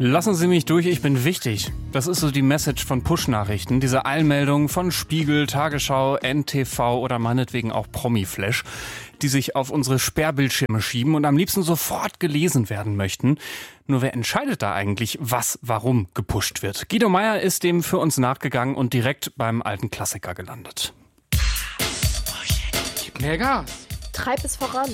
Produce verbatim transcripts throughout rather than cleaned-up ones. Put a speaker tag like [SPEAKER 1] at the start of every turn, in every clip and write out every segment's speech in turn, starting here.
[SPEAKER 1] Lassen Sie mich durch, ich bin wichtig. Das ist so die Message von Push-Nachrichten. Diese Eilmeldungen von Spiegel, Tagesschau, N T V oder meinetwegen auch Promi-Flash, die sich auf unsere Sperrbildschirme schieben und am liebsten sofort gelesen werden möchten. Nur wer entscheidet da eigentlich, was warum gepusht wird? Guido Meyer ist dem für uns nachgegangen und direkt beim alten Klassiker gelandet.
[SPEAKER 2] Gib mehr Gas.
[SPEAKER 3] Treib es voran.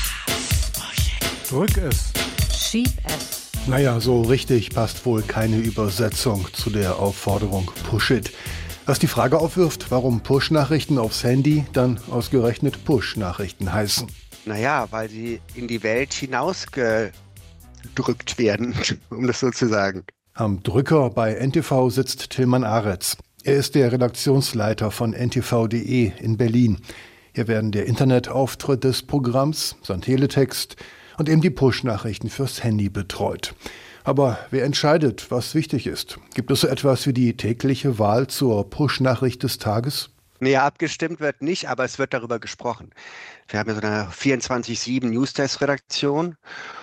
[SPEAKER 2] Drück es.
[SPEAKER 3] Schieb es.
[SPEAKER 4] Naja, so richtig passt wohl keine Übersetzung zu der Aufforderung Push it. Was die Frage aufwirft, warum Push-Nachrichten aufs Handy dann ausgerechnet Push-Nachrichten heißen.
[SPEAKER 5] Naja, weil sie in die Welt hinausgedrückt werden, um das so zu sagen.
[SPEAKER 4] Am Drücker bei N T V sitzt Tilman Aretz. Er ist der Redaktionsleiter von N T V punkt de in Berlin. Hier werden der Internetauftritt des Programms, sein Teletext und eben die Push-Nachrichten fürs Handy betreut. Aber wer entscheidet, was wichtig ist? Gibt es so etwas wie die tägliche Wahl zur Push-Nachricht des Tages?
[SPEAKER 5] Nee, abgestimmt wird nicht, aber es wird darüber gesprochen. Wir haben ja so eine vierundzwanzig sieben Newsdesk-Redaktion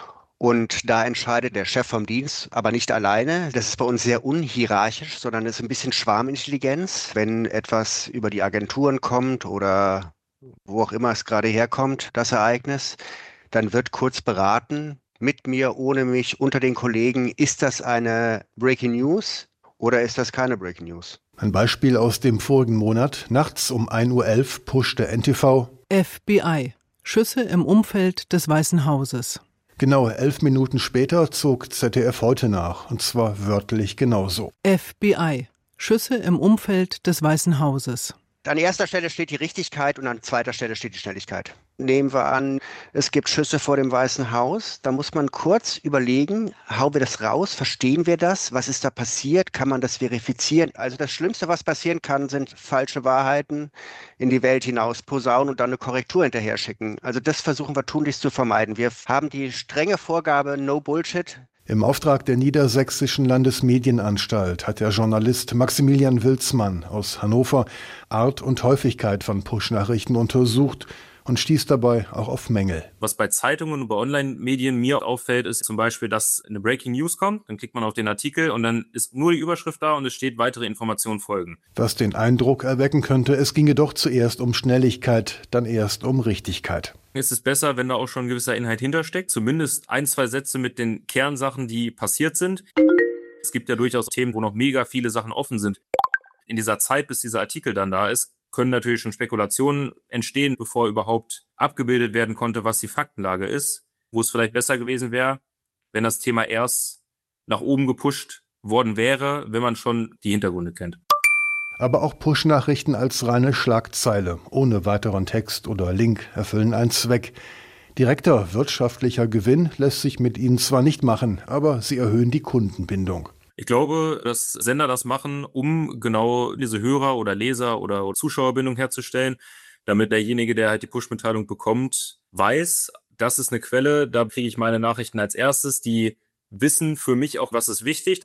[SPEAKER 5] und da entscheidet der Chef vom Dienst, aber nicht alleine. Das ist bei uns sehr unhierarchisch, sondern es ist ein bisschen Schwarmintelligenz. Wenn etwas über die Agenturen kommt oder wo auch immer es gerade herkommt, das Ereignis, dann wird kurz beraten, mit mir, ohne mich, unter den Kollegen, ist das eine Breaking News oder ist das keine Breaking News?
[SPEAKER 4] Ein Beispiel aus dem vorigen Monat. Nachts um ein Uhr elf pushte N T V
[SPEAKER 6] F B I. Schüsse im Umfeld des Weißen Hauses.
[SPEAKER 4] Genau elf Minuten später zog Z D F heute nach, und zwar wörtlich genauso.
[SPEAKER 6] F B I. Schüsse im Umfeld des Weißen Hauses.
[SPEAKER 5] An erster Stelle steht die Richtigkeit und an zweiter Stelle steht die Schnelligkeit. Nehmen wir an, es gibt Schüsse vor dem Weißen Haus. Da muss man kurz überlegen, hauen wir das raus, verstehen wir das, was ist da passiert, kann man das verifizieren? Also das Schlimmste, was passieren kann, sind falsche Wahrheiten in die Welt hinaus posaunen und dann eine Korrektur hinterher schicken. Also das versuchen wir tunlichst zu vermeiden. Wir haben die strenge Vorgabe, no Bullshit.
[SPEAKER 4] Im Auftrag der Niedersächsischen Landesmedienanstalt hat der Journalist Maximilian Wilsmann aus Hannover Art und Häufigkeit von Push-Nachrichten untersucht und stieß dabei auch auf Mängel.
[SPEAKER 7] Was bei Zeitungen und bei Online-Medien mir auffällt, ist zum Beispiel, dass eine Breaking News kommt, dann klickt man auf den Artikel und dann ist nur die Überschrift da und es steht, weitere Informationen folgen.
[SPEAKER 4] Was den Eindruck erwecken könnte, es ginge doch zuerst um Schnelligkeit, dann erst um Richtigkeit.
[SPEAKER 7] Es ist besser, wenn da auch schon ein gewisser Inhalt hintersteckt, zumindest ein, zwei Sätze mit den Kernsachen, die passiert sind. Es gibt ja durchaus Themen, wo noch mega viele Sachen offen sind. In dieser Zeit, bis dieser Artikel dann da ist, können natürlich schon Spekulationen entstehen, bevor überhaupt abgebildet werden konnte, was die Faktenlage ist, wo es vielleicht besser gewesen wäre, wenn das Thema erst nach oben gepusht worden wäre, wenn man schon die Hintergründe kennt.
[SPEAKER 4] Aber auch Push-Nachrichten als reine Schlagzeile, ohne weiteren Text oder Link, erfüllen einen Zweck. Direkter wirtschaftlicher Gewinn lässt sich mit ihnen zwar nicht machen, aber sie erhöhen die Kundenbindung.
[SPEAKER 7] Ich glaube, dass Sender das machen, um genau diese Hörer- oder Leser- oder Zuschauerbindung herzustellen, damit derjenige, der halt die Push-Mitteilung bekommt, weiß, das ist eine Quelle, da kriege ich meine Nachrichten als erstes, die wissen für mich auch, was ist wichtig.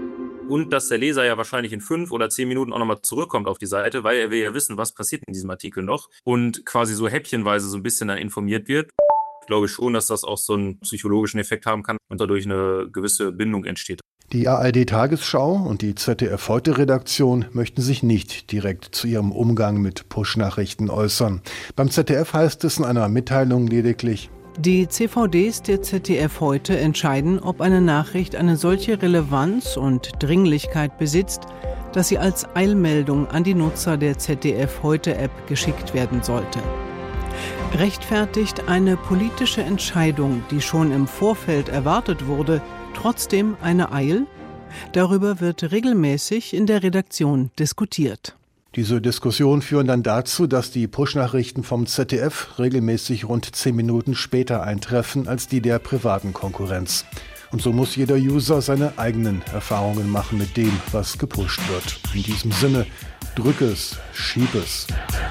[SPEAKER 7] Und dass der Leser ja wahrscheinlich in fünf oder zehn Minuten auch nochmal zurückkommt auf die Seite, weil er will ja wissen, was passiert in diesem Artikel noch und quasi so häppchenweise so ein bisschen dann informiert wird. Ich glaube schon, dass das auch so einen psychologischen Effekt haben kann und dadurch eine gewisse Bindung entsteht.
[SPEAKER 4] Die A R D-Tagesschau und die Z D F-Heute-Redaktion möchten sich nicht direkt zu ihrem Umgang mit Push-Nachrichten äußern. Beim Z D F heißt es in einer Mitteilung lediglich:
[SPEAKER 6] Die C V Ds der Z D F Heute entscheiden, ob eine Nachricht eine solche Relevanz und Dringlichkeit besitzt, dass sie als Eilmeldung an die Nutzer der Z D F Heute-App geschickt werden sollte. Rechtfertigt eine politische Entscheidung, die schon im Vorfeld erwartet wurde, trotzdem eine Eil? Darüber wird regelmäßig in der Redaktion diskutiert.
[SPEAKER 4] Diese Diskussionen führen dann dazu, dass die Push-Nachrichten vom Z D F regelmäßig rund zehn Minuten später eintreffen als die der privaten Konkurrenz. Und so muss jeder User seine eigenen Erfahrungen machen mit dem, was gepusht wird. In diesem Sinne, drück es, schieb es.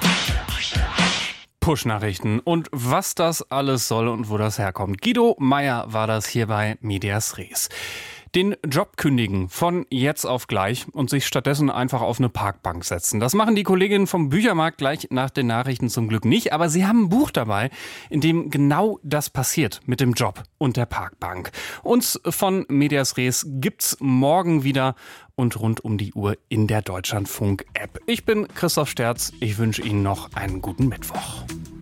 [SPEAKER 1] Push-Nachrichten und was das alles soll und wo das herkommt. Guido Meyer war das hier bei Medias Res. Den Job kündigen von jetzt auf gleich und sich stattdessen einfach auf eine Parkbank setzen. Das machen die Kolleginnen vom Büchermarkt gleich nach den Nachrichten zum Glück nicht. Aber sie haben ein Buch dabei, in dem genau das passiert mit dem Job und der Parkbank. Uns von Medias Res gibt's morgen wieder und rund um die Uhr in der Deutschlandfunk-App. Ich bin Christoph Sterz. Ich wünsche Ihnen noch einen guten Mittwoch.